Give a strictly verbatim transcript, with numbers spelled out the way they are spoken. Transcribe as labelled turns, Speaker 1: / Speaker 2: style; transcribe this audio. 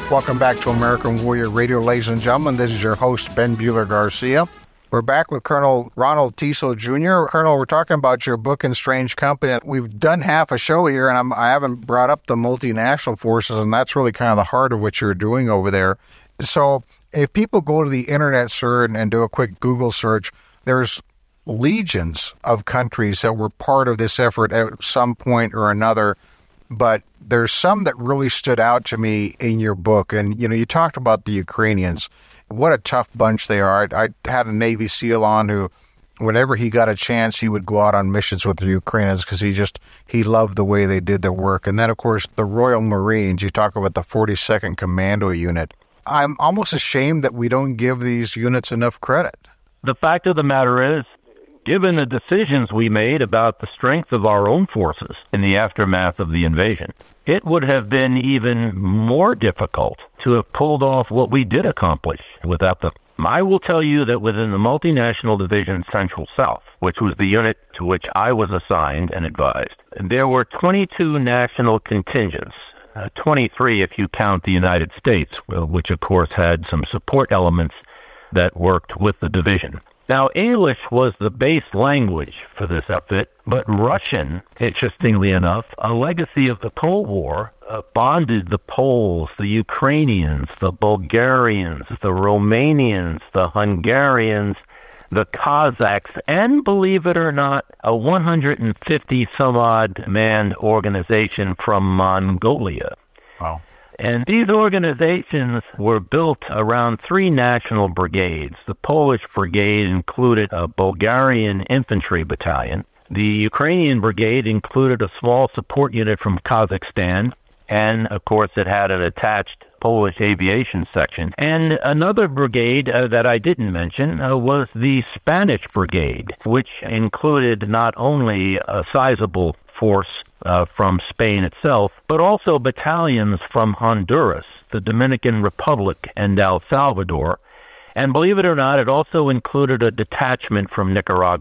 Speaker 1: Welcome back to American Warrior Radio, ladies and gentlemen. This is your host, Ben Buehler-Garcia. We're back with Colonel Ronald Teasel Junior Colonel, we're talking about your book, In Strange Company. We've done half a show here, and I'm, I haven't brought up the multinational forces, and that's really kind of the heart of what you're doing over there. So if people go to the internet search and do a quick Google search, there's legions of countries that were part of this effort at some point or another. But there's some that really stood out to me in your book. And, you know, you talked about the Ukrainians. What a tough bunch they are. I, I had a Navy SEAL on who, whenever he got a chance, he would go out on missions with the Ukrainians because he just, he loved the way they did their work. And then, of course, the Royal Marines, you talk about the forty-second Commando Unit. I'm almost ashamed that we don't give these units enough credit.
Speaker 2: The fact of the matter is, given the decisions we made about the strength of our own forces in the aftermath of the invasion, it would have been even more difficult to have pulled off what we did accomplish without them. I will tell you that within the Multinational Division Central South, which was the unit to which I was assigned and advised, there were twenty-two national contingents, uh, twenty-three if you count the United States, which of course had some support elements that worked with the division. Now, English was the base language for this outfit, but Russian, interestingly enough, a legacy of the Cold War, uh, bonded the Poles, the Ukrainians, the Bulgarians, the Romanians, the Hungarians, the Kazakhs, and, believe it or not, a one hundred fifty some odd man organization from Mongolia.
Speaker 1: Wow.
Speaker 2: And these organizations were built around three national brigades. The Polish brigade included a Bulgarian infantry battalion. The Ukrainian brigade included a small support unit from Kazakhstan. And, of course, it had an attached Polish aviation section. And another brigade uh, that I didn't mention uh, was the Spanish brigade, which included not only a sizable force uh, from Spain itself, but also battalions from Honduras, the Dominican Republic, and El Salvador. And believe it or not, it also included a detachment from Nicaragua.